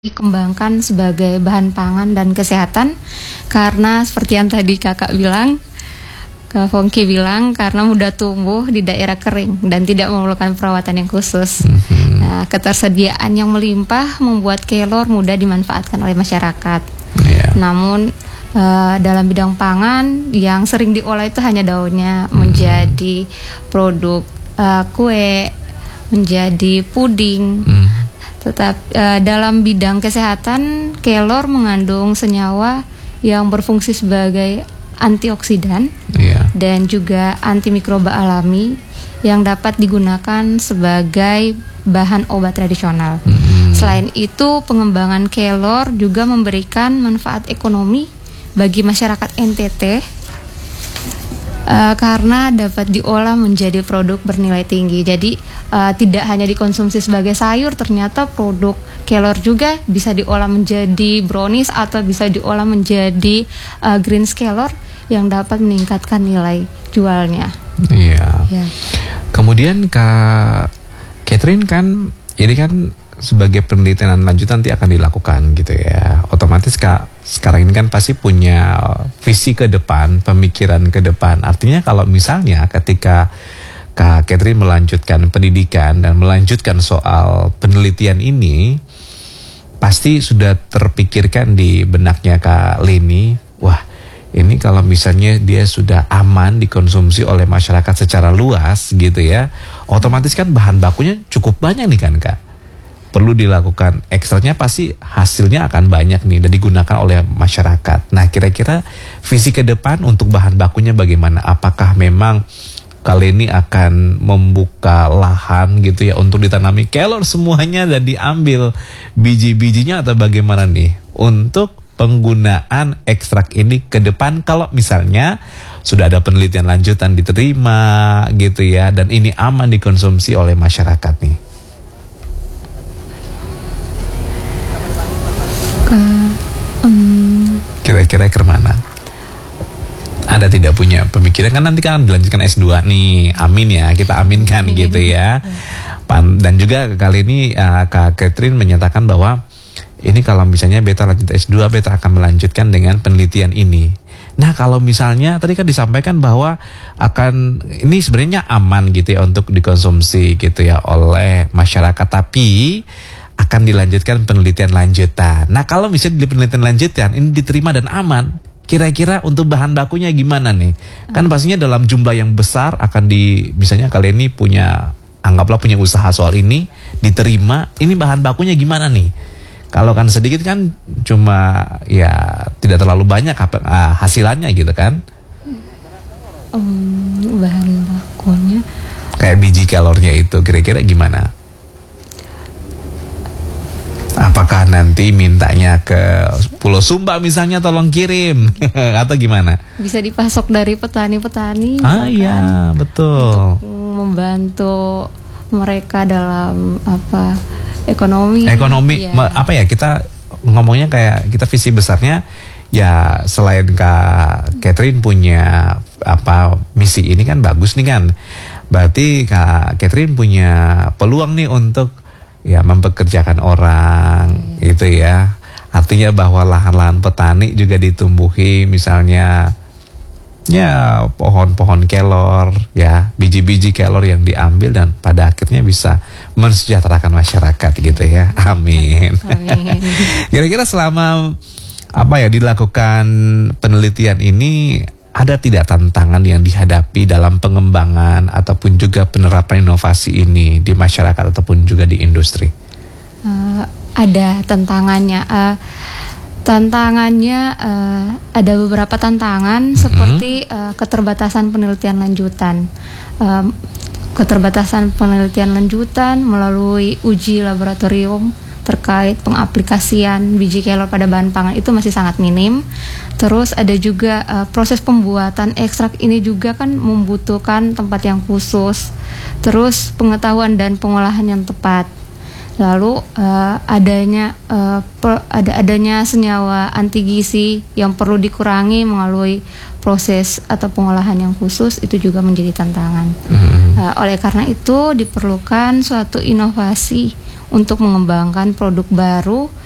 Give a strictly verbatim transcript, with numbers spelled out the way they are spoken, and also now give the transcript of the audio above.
dikembangkan sebagai bahan pangan dan kesehatan karena seperti yang tadi kakak bilang, Kak Fongki bilang, karena mudah tumbuh di daerah kering dan tidak memerlukan perawatan yang khusus. Mm-hmm. Nah, ketersediaan yang melimpah membuat kelor mudah dimanfaatkan oleh masyarakat. Yeah. Namun uh, dalam bidang pangan yang sering diolah itu hanya daunnya, mm-hmm. menjadi produk uh, kue, menjadi puding. Mm. Tetap uh, dalam bidang kesehatan, kelor mengandung senyawa yang berfungsi sebagai antioksidan yeah. dan juga antimikroba alami yang dapat digunakan sebagai bahan obat tradisional. Mm-hmm. Selain itu, pengembangan kelor juga memberikan manfaat ekonomi bagi masyarakat N T T uh, karena dapat diolah menjadi produk bernilai tinggi. Jadi uh, tidak hanya dikonsumsi sebagai sayur, ternyata produk kelor juga bisa diolah menjadi brownies atau bisa diolah menjadi uh, greens kelor yang dapat meningkatkan nilai jualnya. Iya. Ya. Kemudian Kak Catherine kan ini kan sebagai penelitian lanjutan nanti akan dilakukan gitu ya. Otomatis Kak sekarang ini kan pasti punya visi ke depan, pemikiran ke depan. Artinya kalau misalnya ketika Kak Catherine melanjutkan pendidikan dan melanjutkan soal penelitian ini, pasti sudah terpikirkan di benaknya Kak Leni, wah ini kalau misalnya dia sudah aman dikonsumsi oleh masyarakat secara luas gitu ya, otomatis kan bahan bakunya cukup banyak nih kan Kak. Perlu dilakukan ekstraknya, pasti hasilnya akan banyak nih dan digunakan oleh masyarakat. Nah kira-kira visi ke depan untuk bahan bakunya bagaimana? Apakah memang kali ini akan membuka lahan gitu ya untuk ditanami kelor semuanya dan diambil biji-bijinya atau bagaimana nih untuk penggunaan ekstrak ini ke depan kalau misalnya sudah ada penelitian lanjutan diterima gitu ya dan ini aman dikonsumsi oleh masyarakat nih? Kira-kira kemana? Ada tidak punya pemikiran? Kan nanti kan dilanjutkan S dua nih, amin ya, kita aminkan gitu ya. Dan juga kali ini uh, Kak Catherine menyatakan bahwa ini kalau misalnya beta lanjut S dua, beta akan melanjutkan dengan penelitian ini. Nah kalau misalnya tadi kan disampaikan bahwa akan ini sebenarnya aman gitu ya untuk dikonsumsi gitu ya oleh masyarakat, tapi akan dilanjutkan penelitian lanjutan. Nah kalau misalnya di penelitian lanjutan ini diterima dan aman, kira-kira untuk bahan bakunya gimana nih? Kan pastinya dalam jumlah yang besar akan di, misalnya kalian ini punya, anggaplah punya usaha soal ini, diterima, ini bahan bakunya gimana nih? Kalau kan sedikit kan cuma ya tidak terlalu banyak apa, uh, hasilannya gitu kan? Um, bahan bakunya kayak biji kelornya itu kira-kira gimana? Apakah nanti mintanya ke Pulau Sumba misalnya tolong kirim atau gimana? Bisa dipasok dari petani-petani. Ah iya betul. Untuk membantu mereka dalam apa? Ekonomi. Ekonomi, ya. Apa ya kita ngomongnya kayak kita visi besarnya ya selain Kak Catherine punya apa misi ini kan bagus nih kan. Berarti Kak Catherine punya peluang nih untuk ya mempekerjakan orang ya. Gitu ya. Artinya bahwa lahan-lahan petani juga ditumbuhi misalnya ya pohon-pohon kelor ya, biji-biji kelor yang diambil dan pada akhirnya bisa mensejahterakan masyarakat gitu ya. Amin. Amin. Kira-kira selama apa ya dilakukan penelitian ini ada tidak tantangan yang dihadapi dalam pengembangan ataupun juga penerapan inovasi ini di masyarakat ataupun juga di industri? Uh, ada tantangannya. Uh, Tantangannya uh, ada beberapa tantangan, mm-hmm. seperti uh, keterbatasan penelitian lanjutan, um, keterbatasan penelitian lanjutan melalui uji laboratorium terkait pengaplikasian biji kelor pada bahan pangan itu masih sangat minim. Terus ada juga uh, proses pembuatan ekstrak ini juga kan membutuhkan tempat yang khusus, terus pengetahuan dan pengolahan yang tepat. Lalu uh, adanya uh, per, ada adanya senyawa anti gizi yang perlu dikurangi melalui proses atau pengolahan yang khusus itu juga menjadi tantangan. Mm-hmm. Uh, oleh karena itu diperlukan suatu inovasi untuk mengembangkan produk baru